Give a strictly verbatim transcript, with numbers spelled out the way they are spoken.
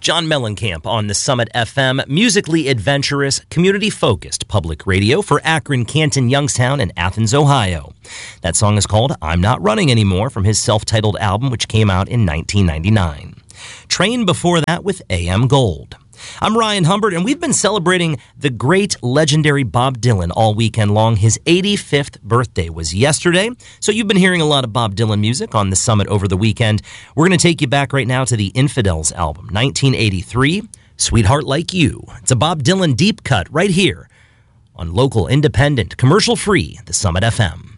John Mellencamp on the Summit F M, musically adventurous, community-focused public radio for Akron, Canton, Youngstown, and Athens, Ohio. That song is called I'm Not Running Anymore from his self-titled album, which came out in nineteen ninety-nine. Train before that with A M Gold. I'm Ryan Humbert, and we've been celebrating the great, legendary Bob Dylan all weekend long. His eighty-fifth birthday was yesterday, so you've been hearing a lot of Bob Dylan music on the Summit over the weekend. We're going to take you back right now to the Infidels album, nineteen eighty-three, Sweetheart Like You. It's a Bob Dylan deep cut right here on local, independent, commercial-free, the Summit F M.